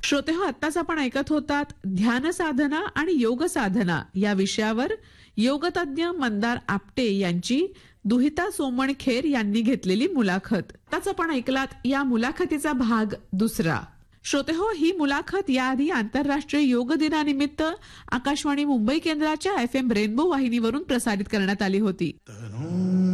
श्रोते हो, आत्ताच आपण ऐकत होतात ध्यान साधना आणि योग साधना या विषयावर योगतज्ञ मंदार आपटे यांची दुहिता सोमणखेर यांनी घेतलेली मुलाखत. आताच आपण ऐकलात या मुलाखतीचा भाग दुसरा. श्रोते हो, ही मुलाखत याआधी आंतरराष्ट्रीय योग दिनानिमित्त आकाशवाणी मुंबई केंद्राच्या FM रेनबो वाहिनीवरून प्रसारित करण्यात आली होती.